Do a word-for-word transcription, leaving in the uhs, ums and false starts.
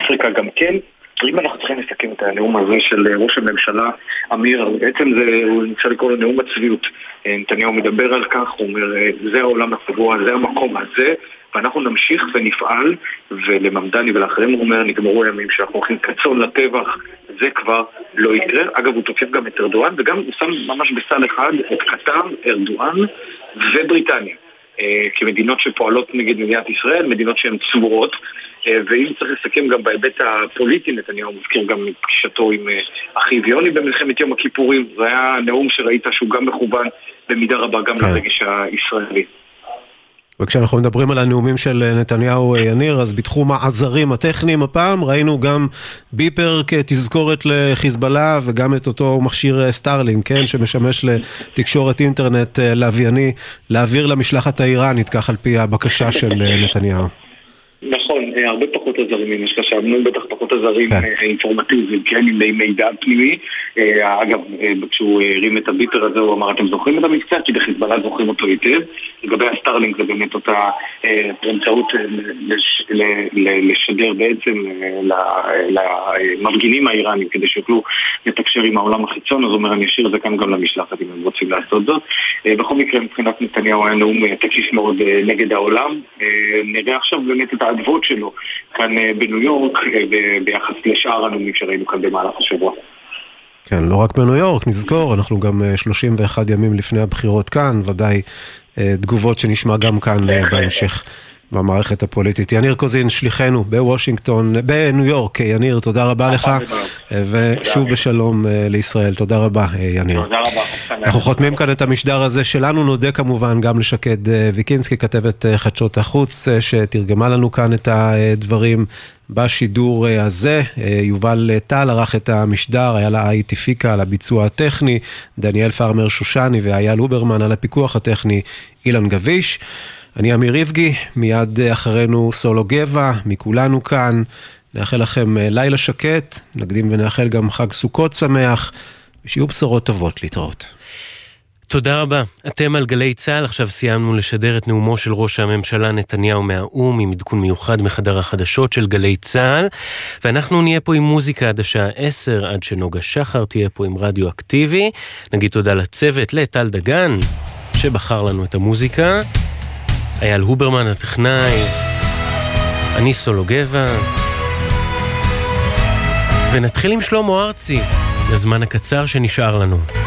אפריקה גם כן. אם אנחנו צריכים לסכם את הנאום הזה של ראש הממשלה אמיר, בעצם זה, הוא נמצא לקרוא לו נאום הצביעות. נתניהו מדבר על כך, הוא אומר, זה העולם הצבוע, זה המקום הזה, ואנחנו נמשיך ונפעל, ולממדני ולאחרים הוא אומר, נגמרו הימים שאנחנו הולכים קצון לטבח, זה כבר לא יקרה. אגב, הוא תוקף גם את ארדואן, וגם הוא שם ממש בסל אחד את קטר, ארדואן ובריטניה. כמדינות שפועלות נגד מדינת ישראל, מדינות שהן צבורות, ואם צריך לסכם גם בהיבט הפוליטי, נתניהו מזכיר גם פגישתו עם אחיו יוני במלחמת יום הכיפורים, זה היה נאום שראית שהוא גם מכוון במידה רבה גם לרגש הישראלי. וכשאנחנו מדברים על הנאומים של נתניהו יניר, אז בתחום העזרים הטכניים הפעם, ראינו גם ביפר כתזכורת לחיזבאללה, וגם את אותו מכשיר סטארלינק, כן, שמשמש לתקשורת אינטרנט לווייני, להעביר למשלחת האיראנית, כך על פי הבקשה של נתניהו. נכון, הרבה פחות עזרים, יש חשבנו, בטח פחות עזרים אינפורמטיביים, כן, עם מידע פנימי. אגב, כשהוא הרים את הביפר הזה, הוא אמר, אתם זוכרים את המבצע? כי בחיזבאללה זוכרים אותו היטב. לגבי הסטארלינק זה באמת אותה באמצעות לשדר בעצם למפגינים האיראנים, כדי שיוכלו לתקשר עם העולם החיצון, אז הוא אומר, אני אשאיר את זה כאן גם למשלחת, אם הם רוצים לעשות זאת. בכל מקרה, מבחינת נתניהו היה נאום תקיף מאוד נגד העולם. נראה עכשיו באמת את האדוות שלו כאן בניו יורק ביחס לשאר הנאומים שראינו כאן במהלך השבוע. כן, לא רק בניו יורק, נזכור, אנחנו גם שלושים ואחד ימים לפני הבחירות כאן, ודאי תגובות שנשמע גם כאן בהמשך במערכת הפוליטית. יניר קוזין, שליחנו בוושינגטון, בניו יורק. יניר, תודה רבה לך, ושוב בשלום לישראל. תודה רבה, יניר. תודה רבה. אנחנו חותמים כאן את המשדר הזה שלנו, נודה כמובן גם לשקד ויקינסקי, כתבת חדשות החוץ, שתרגמה לנו כאן את הדברים בשידור הזה. יובל טל ערך את המשדר, היה לה איי טיפיקה על הביצוע הטכני, דניאל פרמר שושני ואייל הוברמן על הפיקוח הטכני, אילן גביש. אני אמיר ריבגי, מיד אחרינו סולו גבע, מכולנו כאן. נאחל לכם לילה שקט, נקדים ונאחל גם חג סוכות שמח, ושיהיו בשורות טובות להתראות. תודה רבה. אתם על גלי צהל, עכשיו סיימנו לשדר את נאומו של ראש הממשלה נתניהו מהאום, עם עדכון מיוחד מחדר החדשות של גלי צהל, ואנחנו נהיה פה עם מוזיקה עד השעה עשר, עד שנוגה שחר תהיה פה עם רדיו אקטיבי. נגיד תודה לצוות, לטל דגן, שבחר לנו את המוזיקה, אייל הוברמן הטכנאי, אני סולו גבע, ונתחיל עם שלמה ארצי, לזמן הקצר שנשאר לנו.